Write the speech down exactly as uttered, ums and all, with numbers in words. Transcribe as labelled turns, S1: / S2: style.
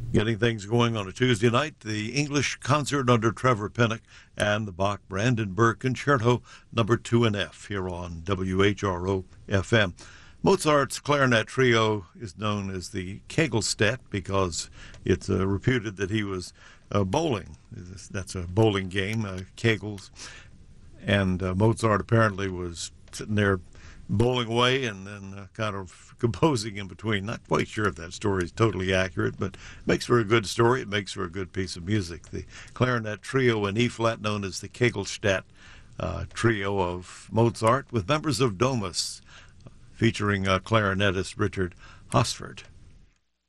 S1: Getting things going on a Tuesday night, the English Concert under Trevor Pinnock and the Bach Brandenburg Concerto number two in F here on W H R O F M. Mozart's clarinet trio is known as the Kegelstadt because it's uh, reputed that he was uh, bowling. That's a bowling game, uh, Kegels. And uh, Mozart apparently was sitting there bowling away and then uh, kind of composing in between. Not quite sure if that story is totally accurate, but it makes for a good story. It makes for a good piece of music. The clarinet trio in E-flat, known as the Kegelstadt uh, trio of Mozart, with members of Domus, featuring uh, clarinetist Richard Hosford.